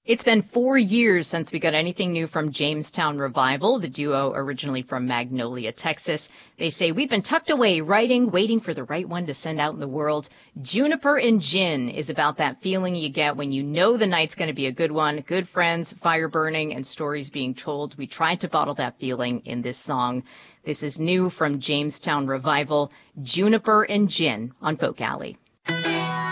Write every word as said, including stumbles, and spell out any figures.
It's been four years since we got anything new from Jamestown Revival, the duo originally from Magnolia, Texas. They say, we've been tucked away, writing, waiting for the right one to send out in the world. Juniper and Gin is about that feeling you get when you know the night's going to be a good one. Good friends, fire burning, and stories being told. We tried to bottle that feeling in this song. This is new from Jamestown Revival, Juniper and Gin on Folk Alley.